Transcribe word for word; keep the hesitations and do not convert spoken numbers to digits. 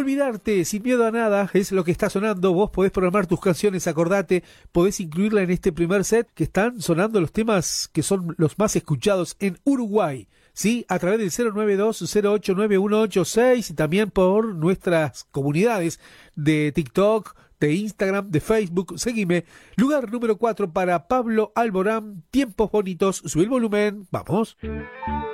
Olvidarte, sin miedo a nada, es lo que está sonando. Vos podés programar tus canciones, acordate, podés incluirla en este primer set, que están sonando los temas que son los más escuchados en Uruguay, ¿sí? A través del cero nueve dos cero ocho nueve uno ocho seis y también por nuestras comunidades de TikTok, de Instagram, de Facebook. Seguime. Lugar número cuatro para Pablo Alborán, Tiempos Bonitos. Subí el volumen, vamos.